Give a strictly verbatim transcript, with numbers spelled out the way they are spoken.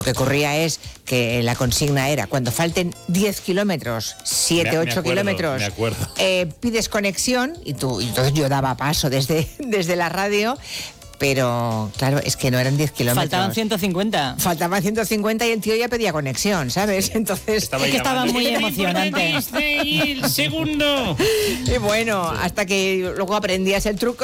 Lo que ocurría es que la consigna era, cuando falten diez kilómetros, siete, ocho kilómetros, me acuerdo. Eh, pides conexión, y tú, y entonces yo daba paso desde, desde la radio, pero claro, es que no eran diez kilómetros. Faltaban ciento cincuenta. Faltaban ciento cincuenta y el tío ya pedía conexión, ¿sabes? Entonces... Estaba es que estaba muy emocionante. El segundo. Y bueno, hasta que luego aprendías el truco.